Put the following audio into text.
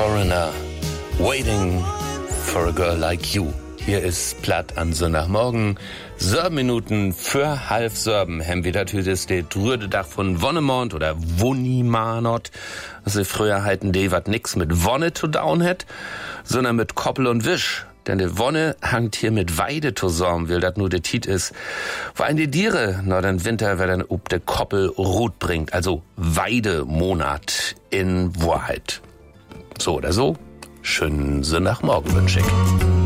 Foreigner, Waiting for a Girl Like You. Hier ist Platt an Sonntagmorgen. 7 Minuten für halb 7. Hem wieder tütes de drüde Dach von Wonnemond oder Wunnimanot. Was sie früher heiten, de wat nix mit Wonne zu down het, sondern mit Koppel und Wisch. Denn de Wonne hangt hier mit Weide zusammen, will dat nur de Tiet is. Wo ein die Diere, na den Winter, wer dann ob de Koppel Ruht bringt. Also Weidemonat in Wahrheit. So oder so. Schönen Sonntagmorgen wünsch ich.